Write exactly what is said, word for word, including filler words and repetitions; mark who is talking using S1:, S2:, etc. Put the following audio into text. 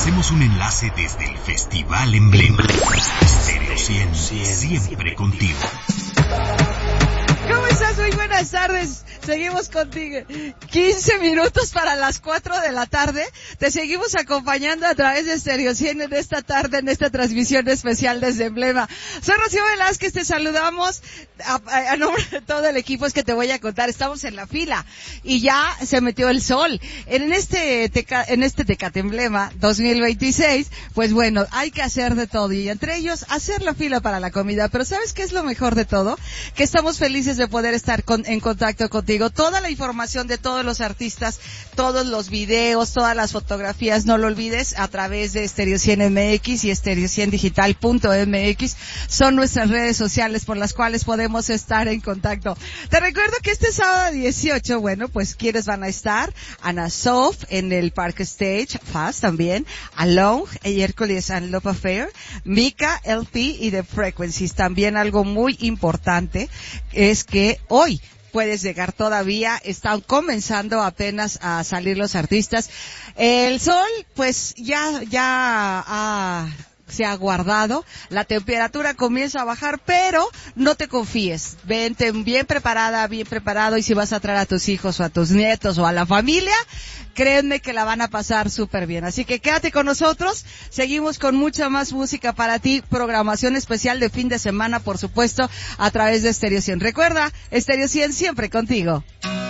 S1: Hacemos un enlace desde el Festival Emblema. Stereo cien, siempre contigo.
S2: ¿Cómo estás? Muy buenas tardes. Seguimos contigo. quince minutos para las cuatro de la tarde. Te seguimos acompañando a través de Stereo cien en esta tarde, en esta transmisión especial desde Emblema. Soy Rocío Velázquez, te saludamos a, a, a nombre de todo el equipo. Es que te voy a contar, estamos en la fila y ya se metió el sol. En este teca, en este Tecate Emblema dos mil veintiséis, pues bueno, hay que hacer de todo y entre ellos hacer la fila para la comida. Pero ¿sabes qué es lo mejor de todo? Que estamos felices de poder estar con, en contacto contigo. Toda la información de todos los artistas, todos los videos, todas las fotografías, no lo olvides, a través de Stereo cien M X y stereo cien digital punto M X son nuestras redes sociales por las cuales podemos estar en contacto. Te recuerdo que este sábado dieciocho, bueno, pues quienes van a estar, Ana Sof en el Park Stage, Fast también, Alone, Hércules and Love Affair, Mika, L P y The Frequencies. También algo muy importante es que hoy puedes llegar todavía, están comenzando apenas a salir los artistas. El sol, pues ya, ya ha, se ha guardado, la temperatura comienza a bajar, pero no te confíes, vente bien preparada, bien preparado, y si vas a traer a tus hijos o a tus nietos o a la familia, créanme que la van a pasar súper bien. Así que quédate con nosotros, seguimos con mucha más música para ti, programación especial de fin de semana, por supuesto, a través de Stereo cien. Recuerda, Stereo cien siempre contigo.